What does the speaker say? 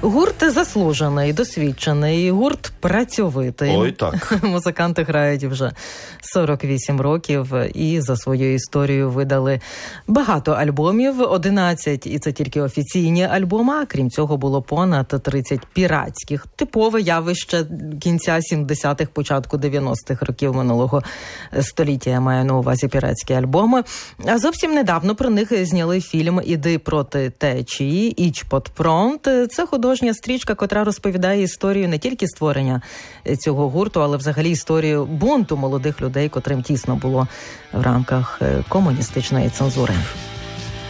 Гурт заслужений, досвідчений, гурт працьовитий. Ой, так. Музиканти грають вже 48 років і за свою історію видали багато альбомів, 11, і це тільки офіційні альбоми, а крім цього було понад 30 піратських. Типове явище кінця 70-х, початку 90-х років минулого століття, я маю на увазі піратські альбоми. А зовсім недавно про них зняли фільм «Іди проти течії», «Іч под фронт». Це художня стрічка, котра розповідає історію не тільки створення цього гурту, але взагалі історію бунту молодих людей, котрим тісно було в рамках комуністичної цензури.